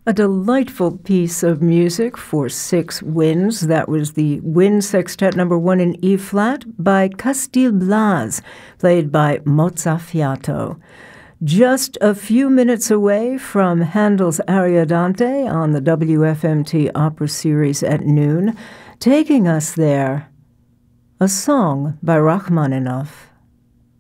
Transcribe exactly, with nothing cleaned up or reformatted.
A delightful piece of music for six winds. That was the Wind Sextet number one in E-flat by Castilblas, played by Mozzafiato. Just a few minutes away from Handel's Ariodante on the W F M T Opera Series at noon, taking us there, a song by Rachmaninoff.